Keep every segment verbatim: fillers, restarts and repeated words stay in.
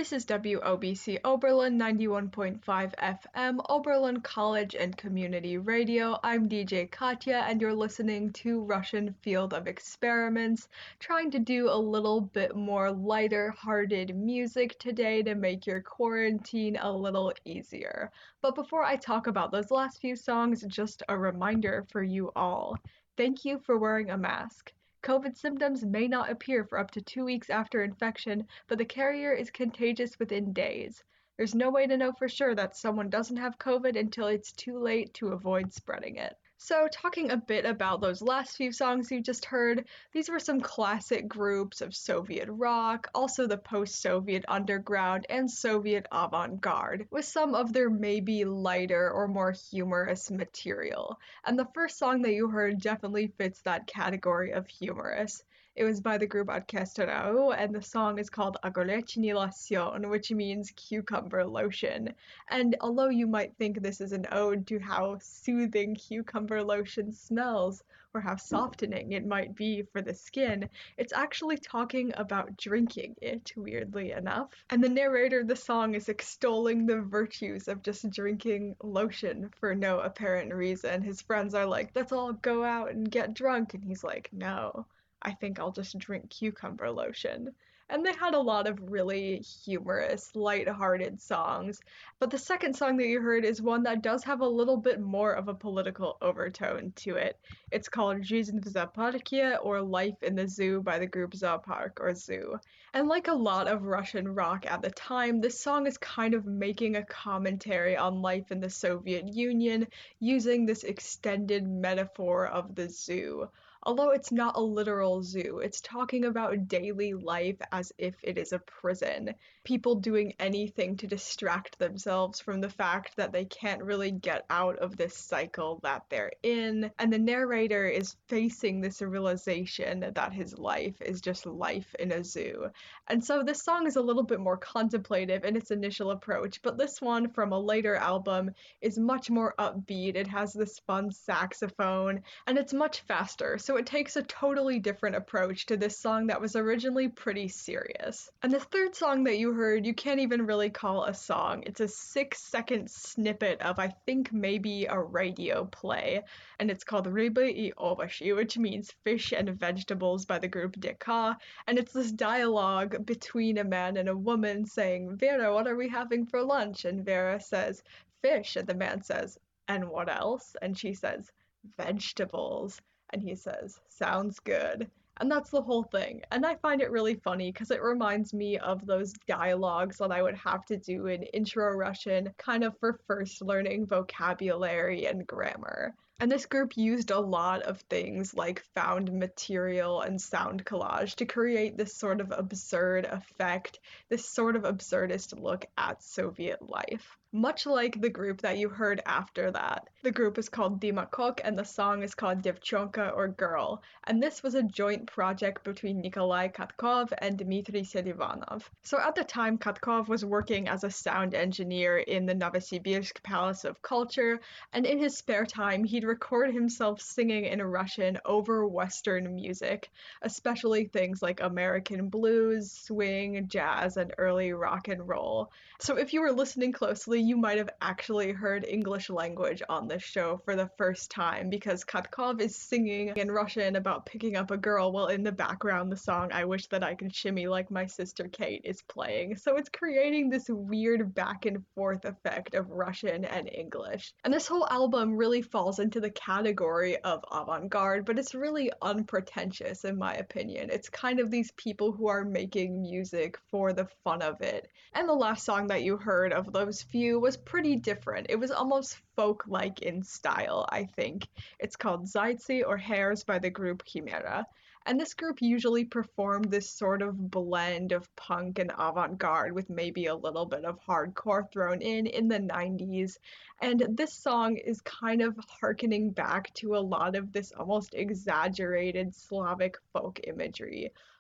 This is W O B C Oberlin ninety-one point five F M, Oberlin College and Community Radio. I'm D J Katya, and you're listening to Russian Field of Experiments, trying to do a little bit more lighter-hearted music today to make your quarantine a little easier. But before I talk about those last few songs, just a reminder for you all. Thank you for wearing a mask. COVID symptoms may not appear for up to two weeks after infection, but the carrier is contagious within days. There's no way to know for sure that someone doesn't have COVID until it's too late to avoid spreading it. So, talking a bit about those last few songs you just heard, these were some classic groups of Soviet rock, also the post-Soviet underground and Soviet avant-garde, with some of their maybe lighter or more humorous material. And the first song that you heard definitely fits that category of humorous. It was by the group Orchestrau, and the song is called Agorechny Lotion, which means cucumber lotion. And although you might think this is an ode to how soothing cucumber lotion smells, or how softening it might be for the skin, it's actually talking about drinking it, weirdly enough. And the narrator of the song is extolling the virtues of just drinking lotion for no apparent reason. His friends are like, let's all go out and get drunk, and he's like, no. I think I'll just drink cucumber lotion. And they had a lot of really humorous, light-hearted songs. But the second song that you heard is one that does have a little bit more of a political overtone to it. It's called Жизнь в зоопарке, or Life in the Zoo, by the group Zoopark, or Zoo. And like a lot of Russian rock at the time, this song is kind of making a commentary on life in the Soviet Union, using this extended metaphor of the zoo. Although it's not a literal zoo, it's talking about daily life as if it is a prison. People doing anything to distract themselves from the fact that they can't really get out of this cycle that they're in. And the narrator is facing this realization that his life is just life in a zoo. And so this song is a little bit more contemplative in its initial approach, but this one from a later album is much more upbeat. It has this fun saxophone, and it's much faster. So it takes a totally different approach to this song that was originally pretty serious. And the third song that you heard, you can't even really call a song. It's a six second snippet of, I think, maybe a radio play. And it's called Ryby i ovoshi, which means fish and vegetables, by the group D K. And it's this dialogue between a man and a woman saying, Vera, what are we having for lunch? And Vera says, fish. And the man says, and what else? And she says, vegetables. And he says, sounds good. And that's the whole thing. And I find it really funny because it reminds me of those dialogues that I would have to do in intro Russian, kind of for first learning vocabulary and grammar. And this group used a lot of things like found material and sound collage to create this sort of absurd effect, this sort of absurdist look at Soviet life. Much like the group that you heard after that. The group is called Dima Kok, and the song is called Devchonka, or Girl. And this was a joint project between Nikolai Katkov and Dmitry Selivanov. So at the time, Katkov was working as a sound engineer in the Novosibirsk Palace of Culture, and in his spare time, he'd record himself singing in Russian over Western music, especially things like American blues, swing, jazz, and early rock and roll. So if you were listening closely, you might have actually heard English language on this show for the first time, because Katkov is singing in Russian about picking up a girl, while in the background the song I Wish That I Could Shimmy Like My Sister Kate is playing. So it's creating this weird back and forth effect of Russian and English. And this whole album really falls into the category of avant-garde, but it's really unpretentious in my opinion. It's kind of these people who are making music for the fun of it. And the last song that you heard of those few was pretty different. It was almost folk-like in style, I think. It's called Zaitsi, or Hares, by the group Chimera. And this group usually performed this sort of blend of punk and avant-garde with maybe a little bit of hardcore thrown in in the nineties. And this song is kind of harkening back to a lot of this almost exaggerated Slavic folk imagery.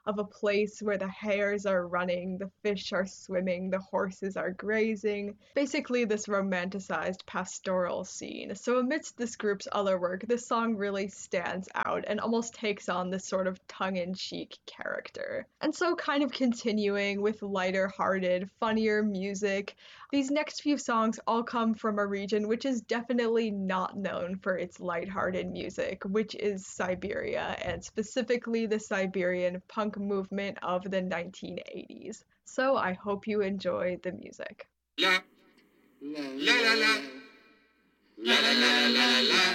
of a place where the hares are running, the fish are swimming, the horses are grazing. Basically, this romanticized pastoral scene. So, amidst this group's other work, this song really stands out and almost takes on this sort of tongue in cheek character. And so, kind of continuing with lighter hearted, funnier music, these next few songs all come from a region which is definitely not known for its lighthearted music, which is Siberia, and specifically the Siberian punk movement of the nineteen eighties. So I hope you enjoy the music. La la la la la la la la la